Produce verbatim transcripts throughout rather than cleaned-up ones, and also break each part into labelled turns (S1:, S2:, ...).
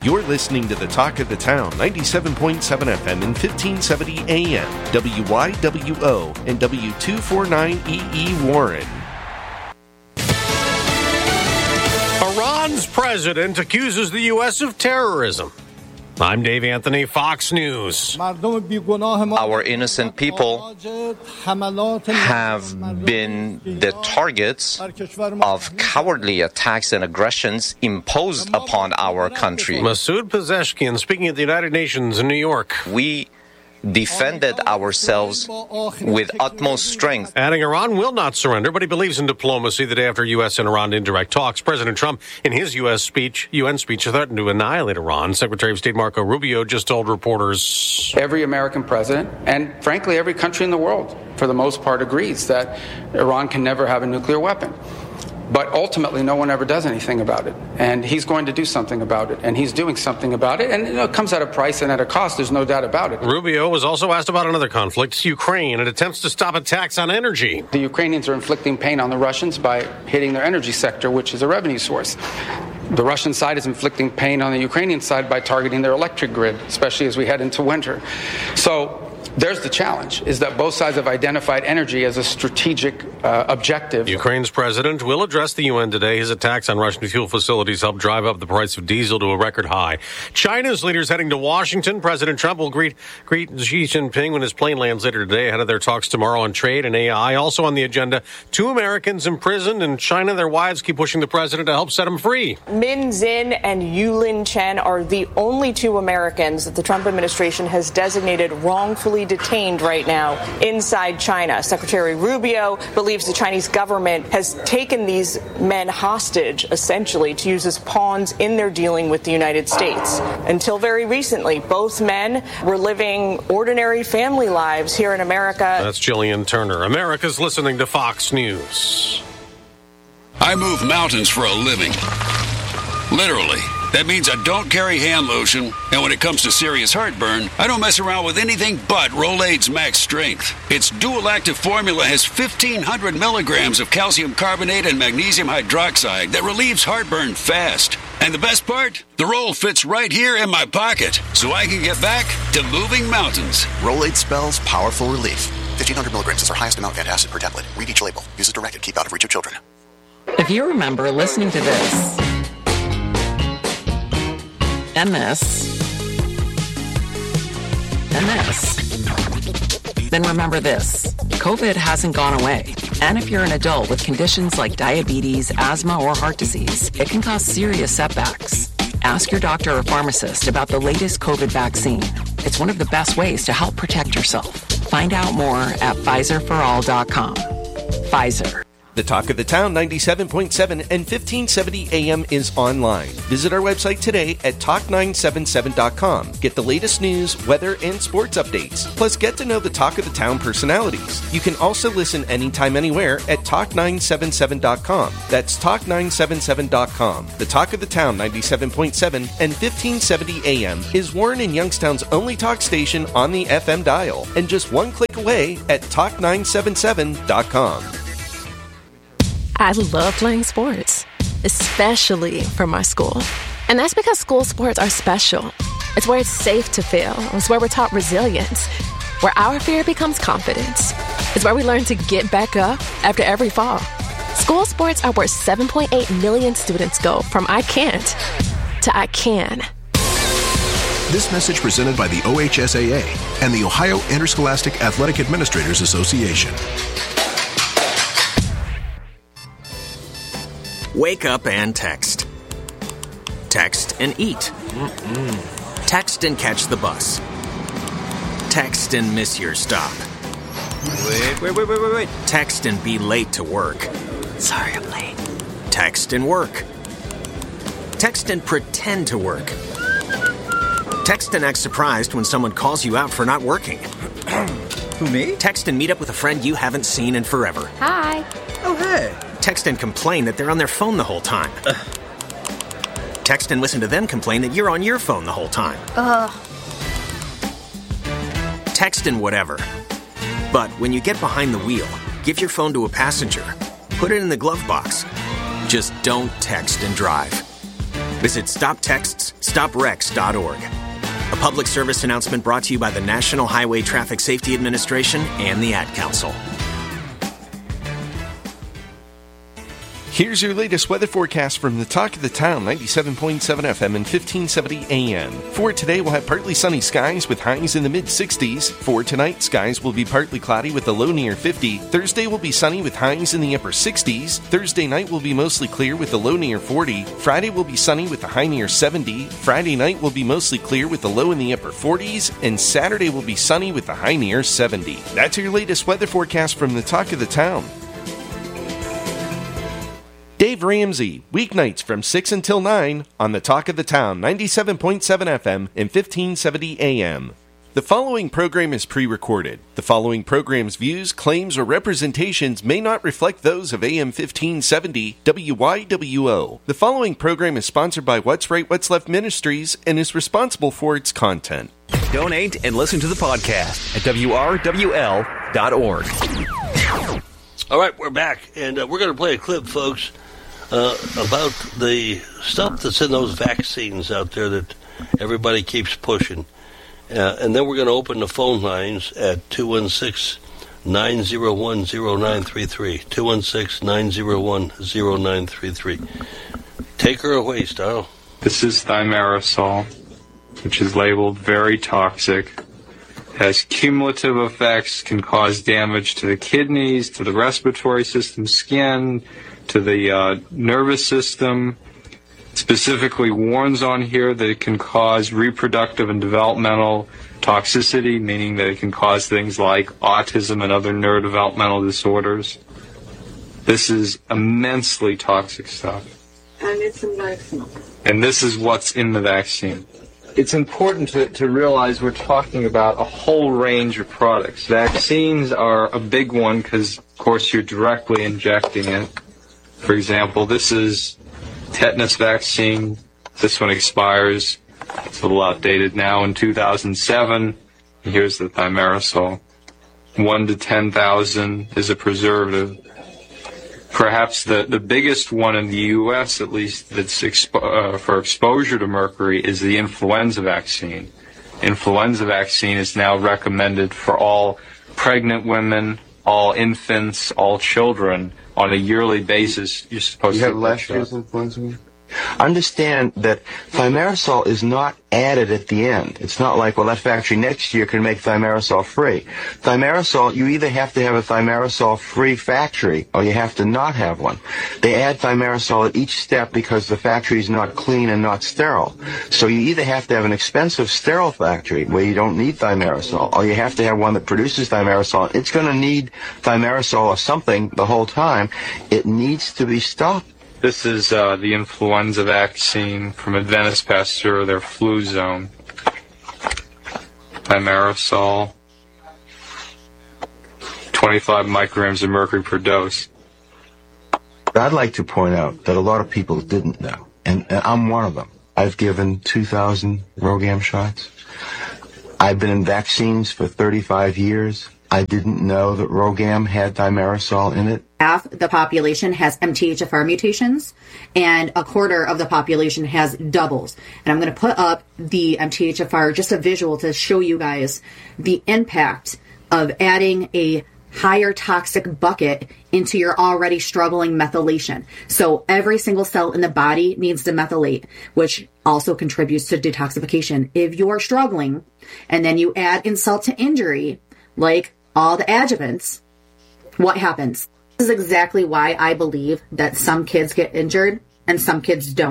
S1: You're listening to the Talk of the Town, ninety-seven point seven F M and fifteen seventy A M, W Y W O and W two forty-nine E E Warren.
S2: Iran's president accuses the U S of terrorism. I'm Dave Anthony, Fox News.
S3: Our innocent people have been the targets of cowardly attacks and aggressions imposed upon our country.
S2: Masoud Pezeshkian speaking at the United Nations in New York.
S3: We defended ourselves with utmost strength.
S2: Adding Iran will not surrender, but he believes in diplomacy. The day after U S and Iran indirect talks, President Trump, in his U S speech, U N speech, threatened to annihilate Iran. Secretary of State Marco Rubio just told reporters,
S4: every American president, and frankly every country in the world, for the most part, agrees that Iran can never have a nuclear weapon. But ultimately, no one ever does anything about it. And he's going to do something about it. And he's doing something about it. And you know, it comes at a price and at a cost. There's no doubt about it.
S2: Rubio was also asked about another conflict, Ukraine, and attempts to stop attacks on energy.
S4: The Ukrainians are inflicting pain on the Russians by hitting their energy sector, which is a revenue source. The Russian side is inflicting pain on the Ukrainian side by targeting their electric grid, especially as we head into winter. So there's the challenge, is that both sides have identified energy as a strategic uh, objective.
S2: Ukraine's president will address the U N today. His attacks on Russian fuel facilities helped drive up the price of diesel to a record high. China's leaders heading to Washington. President Trump will greet, greet Xi Jinping when his plane lands later today ahead of their talks tomorrow on trade and A I. Also on the agenda, two Americans imprisoned in China. Their wives keep pushing the president to help set them free.
S5: Min Zin and Yulin Chen are the only two Americans that the Trump administration has designated wrongfully detained right now inside China. Secretary Rubio believes the Chinese government has taken these men hostage, essentially, to use as pawns in their dealing with the United States. Until very recently, both men were living ordinary family lives here in America.
S2: That's Jillian Turner. America's listening to Fox News.
S6: I move mountains for a living. Literally. That means I don't carry hand lotion, and when it comes to serious heartburn, I don't mess around with anything but Rolaids Max Strength. Its dual-active formula has fifteen hundred milligrams of calcium carbonate and magnesium hydroxide that relieves heartburn fast. And the best part? The roll fits right here in my pocket, so I can get back to moving mountains.
S7: Rolaids spells powerful relief. fifteen hundred milligrams is our highest amount of antacid per tablet. Read each label. Use as directed. Keep out of reach of children.
S8: If you remember listening to this, and this, and this, then remember this. COVID hasn't gone away. And if you're an adult with conditions like diabetes, asthma, or heart disease, it can cause serious setbacks. Ask your doctor or pharmacist about the latest COVID vaccine. It's one of the best ways to help protect yourself. Find out more at Pfizer for all dot com. Pfizer.
S1: The Talk of the Town, ninety-seven point seven and fifteen seventy A M is online. Visit our website today at talk nine seven seven dot com. Get the latest news, weather, and sports updates. Plus, get to know the Talk of the Town personalities. You can also listen anytime, anywhere at talk nine seven seven dot com. That's talk nine seven seven dot com. The Talk of the Town, ninety-seven point seven and fifteen seventy A M is Warren and Youngstown's only talk station on the F M dial. And just one click away at talk nine seven seven dot com.
S9: I love playing sports, especially for my school. And that's because school sports are special. It's where it's safe to fail. It's where we're taught resilience, where our fear becomes confidence. It's where we learn to get back up after every fall. School sports are where seven point eight million students go from I can't to I can.
S10: This message presented by the O H S A A and the Ohio Interscholastic Athletic Administrators Association.
S11: Wake up and text. Text and eat. Mm-mm. Text and catch the bus. Text and miss your stop. Wait, wait, wait, wait, wait, wait. Text and be late to work. Sorry, I'm late. Text and work. Text and pretend to work. Text and act surprised when someone calls you out for not working.
S12: Who, me?
S11: Text and meet up with a friend you haven't seen in forever.
S9: Hi.
S12: Oh, hey.
S11: Text and complain that they're on their phone the whole time. Ugh. Text and listen to them complain that you're on your phone the whole time.
S9: Ugh.
S11: Text and whatever. But when you get behind the wheel, give your phone to a passenger. Put it in the glove box. Just don't text and drive. Visit stop texts stop wrecks dot org. A public service announcement brought to you by the National Highway Traffic Safety Administration and the Ad Council.
S1: Here's your latest weather forecast from the Talk of the Town, ninety-seven point seven F M and fifteen seventy A M. For today, we'll have partly sunny skies with highs in the mid-sixties. For tonight, skies will be partly cloudy with a low near fifty. Thursday will be sunny with highs in the upper sixties. Thursday night will be mostly clear with a low near forty. Friday will be sunny with a high near seventy. Friday night will be mostly clear with a low in the upper forties. And Saturday will be sunny with a high near seventy. That's your latest weather forecast from the Talk of the Town. Dave Ramsey, weeknights from six until nine on the Talk of the Town, ninety-seven point seven F M and fifteen seventy A M. The following program is pre-recorded. The following program's views, claims, or representations may not reflect those of A M fifteen seventy W Y W O. The following program is sponsored by What's Right, What's Left Ministries and is responsible for its content.
S13: Donate and listen to the podcast at W R W L dot org.
S14: All right, we're back, and uh, we're going to play a clip, folks, uh, about the stuff that's in those vaccines out there that everybody keeps pushing. Uh, and then we're going to open the phone lines at two one six, nine zero one, zero nine three three. two one six, nine zero one, zero nine three three. Take her away, Style.
S15: This is thimerosal, which is labeled very toxic. Has cumulative effects, can cause damage to the kidneys, to the respiratory system, skin, to the uh, nervous system. Specifically warns on here that it can cause reproductive and developmental toxicity, meaning that it can cause things like autism and other neurodevelopmental disorders. This is immensely toxic stuff.
S16: And it's in vaccine.
S15: And this is what's in the vaccine. It's important to, to realize we're talking about a whole range of products. Vaccines are a big one because, of course, you're directly injecting it. For example, this is tetanus vaccine. This one expires. It's a little outdated now in two thousand seven. Here's the thimerosal. one to ten thousand is a preservative. Perhaps the, the biggest one in the U S, at least, that's expo- uh, for exposure to mercury is the influenza vaccine. Influenza vaccine is now recommended for all pregnant women, all infants, all children on a yearly basis. You're supposed
S17: you
S15: to
S17: have last year's influenza? Understand that thimerosal is not added at the end. It's not like, well, that factory next year can make thimerosal free. Thimerosal, you either have to have a thimerosal free factory or you have to not have one. They add thimerosal at each step because the factory is not clean and not sterile. So you either have to have an expensive sterile factory where you don't need thimerosal, or you have to have one that produces thimerosal. It's going to need thimerosal or something the whole time. It needs to be stopped.
S15: This is uh, the influenza vaccine from Adventist Pasteur, their flu zone. Thimerosal, twenty-five micrograms of mercury per dose.
S17: I'd like to point out that a lot of people didn't know, and, and I'm one of them. I've given two thousand RhoGAM shots. I've been in vaccines for thirty-five years. I didn't know that RhoGAM had thimerosal in it.
S18: Half the population has M T H F R mutations, and a quarter of the population has doubles. And I'm going to put up the M T H F R, just a visual to show you guys the impact of adding a higher toxic bucket into your already struggling methylation. So every single cell in the body needs to methylate, which also contributes to detoxification. If you're struggling and then you add insult to injury, like all the adjuvants, what happens? This is exactly why I believe that some kids get injured and some kids don't.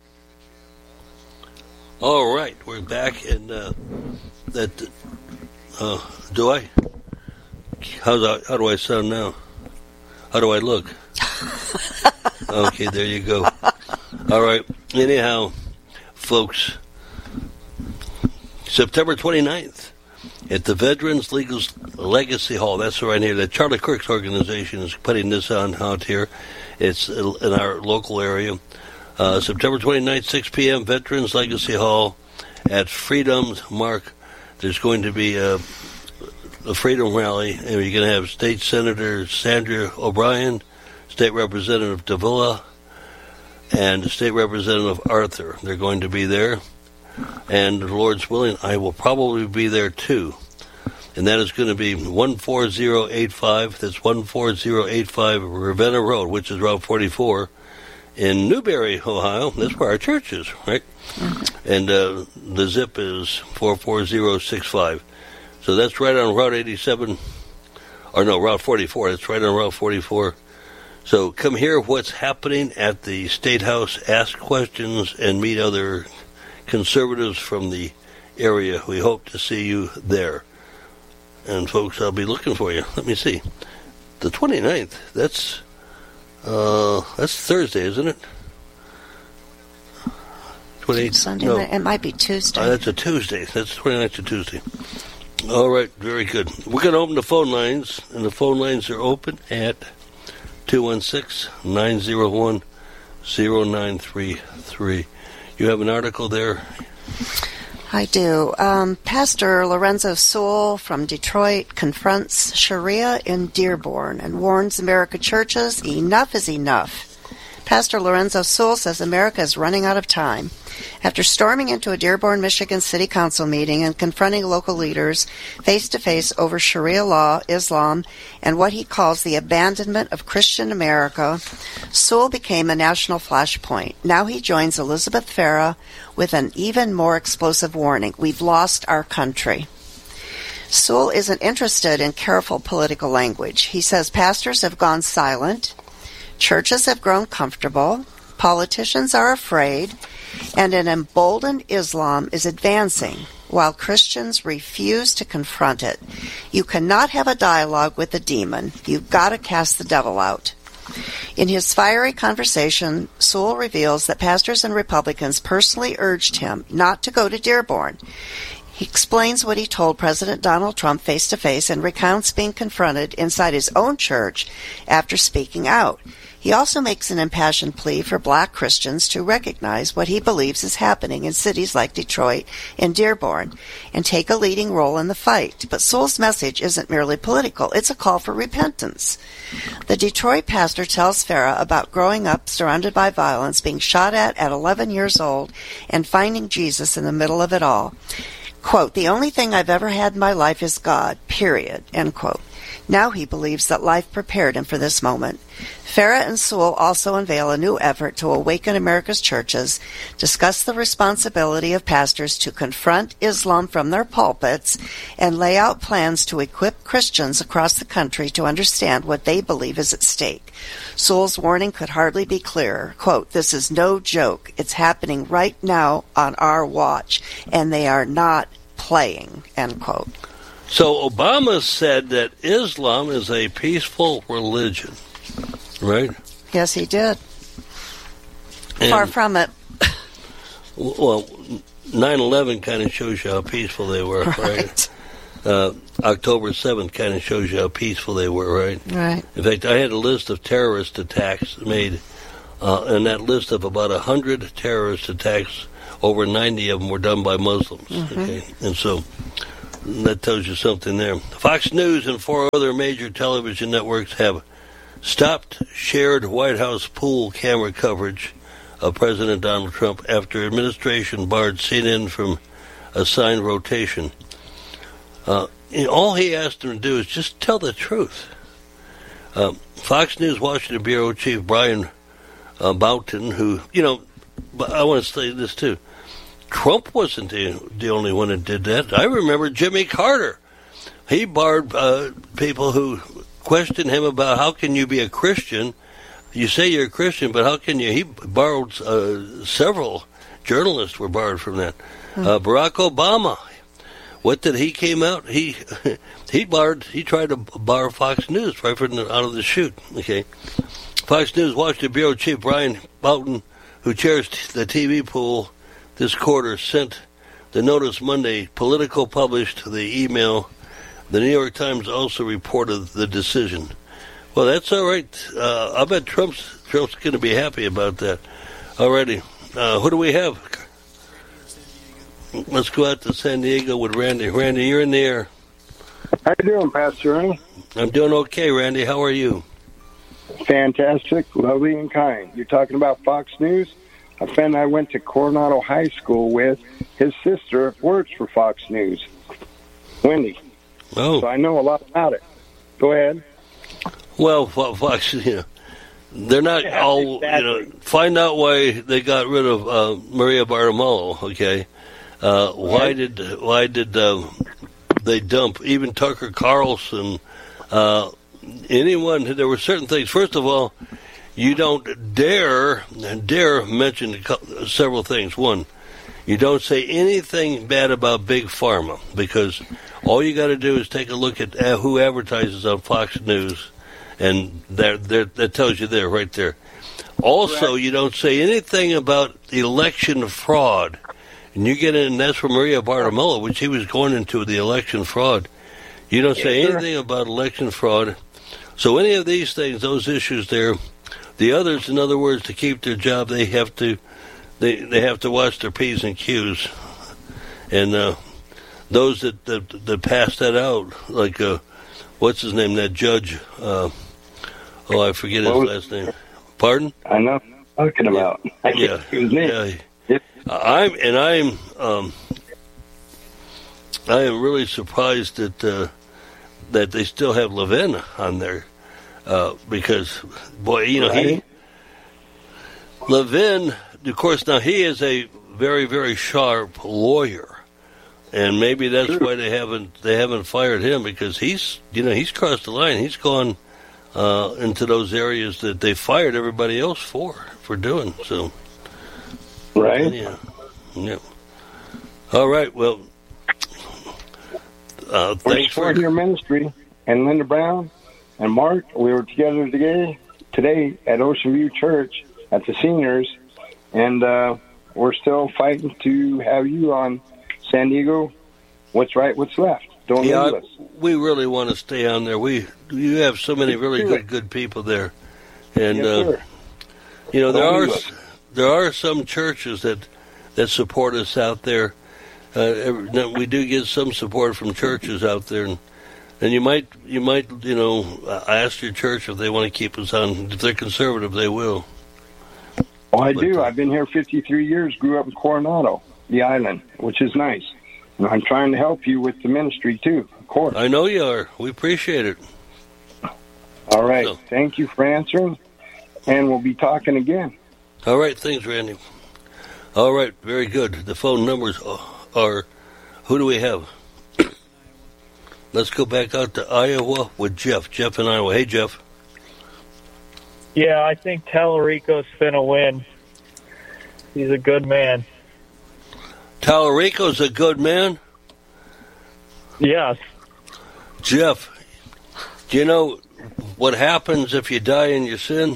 S14: All right, we're back, and uh, that uh, do I? How's I, how do I sound now? How do I look? Okay, there you go. All right. Anyhow, folks, September twenty-ninth at the Veterans Legal Legacy Hall. That's right here. The Charlie Kirk's organization is putting this on out here. It's in our local area. Uh, September twenty-ninth, six p.m., Veterans Legacy Hall at Freedom's Mark. There's going to be a, a Freedom Rally, and you're going to have State Senator Sandra O'Brien, State Representative Davila, and State Representative Arthur. They're going to be there, and the Lord's willing, I will probably be there too. And that is going to be one four zero eight five. That's one four zero eight five Ravenna Road, which is Route forty-four in Newberry, Ohio. That's where our church is, right? Mm-hmm. And uh, the zip is four four zero six five. So that's right on Route eighty-seven, or no, Route forty-four. That's right on Route forty-four. So come hear what's happening at the State House, ask questions, and meet other conservatives from the area. We hope to see you there. And folks, I'll be looking for you. Let me see. The twenty-ninth, that's uh, that's Thursday, isn't it? twenty-eighth,
S19: Sunday
S14: no.
S19: night. It might be Tuesday.
S14: Uh, that's a Tuesday. That's the twenty-ninth to Tuesday. All right, very good. We're going to open the phone lines, and the phone lines are open at two one six, nine zero one, zero nine three three. You have an article there?
S19: I do. Um, Pastor Lorenzo Sewell from Detroit confronts Sharia in Dearborn and warns America churches, enough is enough. Pastor Lorenzo Sewell says America is running out of time. After storming into a Dearborn, Michigan City Council meeting and confronting local leaders face-to-face over Sharia law, Islam, and what he calls the abandonment of Christian America, Sewell became a national flashpoint. Now he joins Elizabeth Farah with an even more explosive warning. We've lost our country. Sewell isn't interested in careful political language. He says pastors have gone silent, churches have grown comfortable, politicians are afraid, and an emboldened Islam is advancing while Christians refuse to confront it. You cannot have a dialogue with the demon. You've got to cast the devil out. In his fiery conversation, Sewell reveals that pastors and Republicans personally urged him not to go to Dearborn. He explains what he told President Donald Trump face-to-face and recounts being confronted inside his own church after speaking out. He also makes an impassioned plea for black Christians to recognize what he believes is happening in cities like Detroit and Dearborn and take a leading role in the fight. But Sewell's message isn't merely political. It's a call for repentance. The Detroit pastor tells Farah about growing up surrounded by violence, being shot at at eleven years old, and finding Jesus in the middle of it all. Quote, the only thing I've ever had in my life is God, period, end quote. Now he believes that life prepared him for this moment. Farah and Sewell also unveil a new effort to awaken America's churches, discuss the responsibility of pastors to confront Islam from their pulpits, and lay out plans to equip Christians across the country to understand what they believe is at stake. Sewell's warning could hardly be clearer. Quote, this is no joke. It's happening right now on our watch, and they are not playing, end quote.
S14: So Obama said that Islam is a peaceful religion, right?
S19: Yes, he did.
S14: And,
S19: far from it.
S14: Well, nine eleven kind of shows you how peaceful they were, right? right? Uh, October seventh kind of shows you how peaceful they were, right?
S19: Right.
S14: In fact, I had a list of terrorist attacks made, uh, and that list of about one hundred terrorist attacks, over ninety of them were done by Muslims, mm-hmm. okay? And so that tells you something there. Fox News and four other major television networks have stopped shared White House pool camera coverage of President Donald Trump after administration barred C N N from assigned rotation. Uh, all he asked them to do is just tell the truth. Uh, Fox News Washington Bureau Chief Brian uh, Boughton, who, you know, I want to say this too. Trump wasn't the, the only one that did that. I remember Jimmy Carter. He barred uh, people who questioned him about how can you be a Christian. You say you're a Christian, but how can you? He borrowed uh, several journalists were barred from that. Hmm. Uh, Barack Obama. What did he came out? He he barred. He tried to bar Fox News right from the, out of the chute. Okay, Fox News Washington Bureau Chief Brian Boughton, who chairs the T V pool this quarter, sent the notice Monday. Politico published the email. The New York Times also reported the decision. Well, that's all right. Uh, I bet Trump's Trump's going to be happy about that. Alrighty, uh, who do we have? Let's go out to San Diego with Randy. Randy, you're in the air.
S20: How you doing, Pastor Ernie?
S14: I'm doing okay, Randy. How are you?
S20: Fantastic, lovely, and kind. You're talking about Fox News? A friend I went to Coronado High School with, his sister works for Fox News, Wendy.
S14: Oh.
S20: So I know a lot about it. Go ahead.
S14: Well, Fox, you know, they're not
S20: Yeah,
S14: all,
S20: exactly.
S14: you know, find out why they got rid of uh, Maria Bartiromo, okay? Uh, why did why did uh, they dump even Tucker Carlson? Uh, anyone, there were certain things. First of all, you don't dare, dare mention a cou- several things. One, you don't say anything bad about Big Pharma, because all you got to do is take a look at uh, who advertises on Fox News, and there, there, that tells you there, right there. Also, you don't say anything about election fraud. And you get in, and that's for Maria Bartiromo, which he was going into the election fraud. You don't say
S20: Yes, sir.
S14: anything about election fraud. So any of these things, those issues there, the others, in other words, to keep their job, they have to they they have to watch their P's and Q's. And uh, those that, that that pass that out, like uh, what's his name, that judge? Uh, oh, I forget his
S20: What was-
S14: last name. Pardon?
S20: I know what you're talking about. I
S14: Yeah,
S20: can't think of his name.
S14: yeah. I'm and I'm um, I am really surprised that uh, that they still have Levin on there uh, because boy, you know he
S20: Right.
S14: Levin, of course, now he is a very very sharp lawyer, and maybe that's why they haven't they haven't fired him, because he's you know he's crossed the line. He's gone uh, into those areas that they fired everybody else for for doing so.
S20: Right.
S14: Yeah. Yeah. All right. Well, uh,
S20: We're
S14: thanks for
S20: supporting your ministry. And Linda Brown and Mark, we were together today, today at Ocean View Church at the seniors, and uh, we're still fighting to have you on San Diego. What's right, what's left. Don't
S14: yeah,
S20: leave
S14: I-
S20: us.
S14: we really want to stay on there. We you have so many really good good people there, and
S20: Yes,
S14: uh,
S20: sir.
S14: you know there
S20: Don't
S14: are
S20: leave us.
S14: there are some churches that that support us out there. Uh, every, no, we do get some support from churches out there, and, and you might you might you know uh, ask your church if they want to keep us on. If they're conservative, they will.
S20: Oh, I do. I've been here fifty-three years, grew up in Coronado, the island, which is nice. And I'm trying to help you with the ministry, too, of course.
S14: I know you are. We appreciate it.
S20: All right. Thank you for answering, and we'll be talking again.
S14: All right, thanks, Randy. All right, very good. The phone numbers are, who do we have? Let's go back out to Iowa with Jeff. Jeff in Iowa. Hey, Jeff.
S21: Yeah, I think Tallarico's finna win. He's a good man.
S14: Tallarico's a good man?
S21: Yes.
S14: Jeff, do you know what happens if you die in your sin?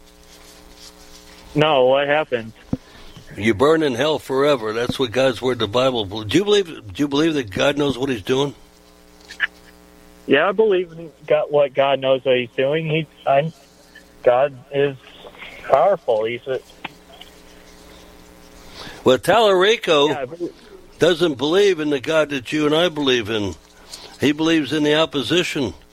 S21: No, what happened?
S14: You burn in hell forever. That's what God's word, the Bible. Do you believe? Do you believe that God knows what He's doing?
S21: Yeah, I believe in God, what God knows what He's doing. He, I'm, God is powerful. He's a,
S14: Well, Tallarico
S21: Yeah, I believe-
S14: doesn't believe in the God that you and I believe in. He believes in the opposition.